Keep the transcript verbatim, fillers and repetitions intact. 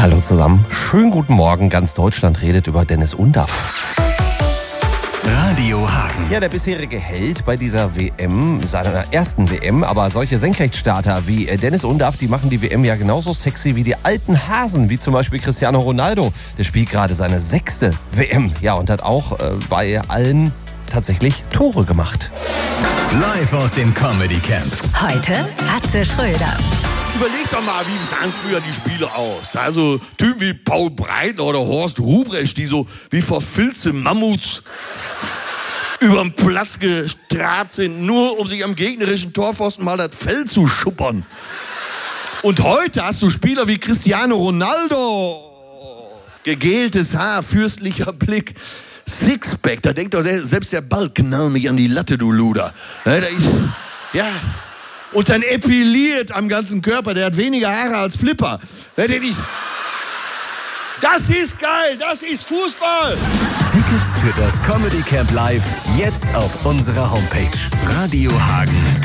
Hallo zusammen, schönen guten Morgen. Ganz Deutschland redet über Dennis Undaff. Radio Hagen. Ja, der bisherige Held bei dieser W M, seiner ersten W M. Aber solche Senkrechtstarter wie Dennis Undaff, die machen die W M ja genauso sexy wie die alten Hasen, wie zum Beispiel Cristiano Ronaldo. Der spielt gerade seine sechste W M. Ja, und hat auch äh, bei allen tatsächlich Tore gemacht. Live aus dem Comedy Camp. Heute Atze Schröder. Überleg doch mal, wie sahen früher die Spiele aus? Also Typen wie Paul Breitner oder Horst Ruprecht, die so wie verfilzte Mammuts überm Platz gestrabt sind, nur um sich am gegnerischen Torpfosten mal das Fell zu schuppern. Und heute hast du Spieler wie Cristiano Ronaldo. Gegeltes Haar, fürstlicher Blick, Sixpack, da denkt doch selbst der Ball, knall mich an die Latte, du Luder. Ja, und dann epiliert am ganzen Körper, der hat weniger Haare als Flipper. Da denk ich, das ist geil, das ist Fußball. Tickets für das Comedy Camp Live jetzt auf unserer Homepage. Radio Hagen.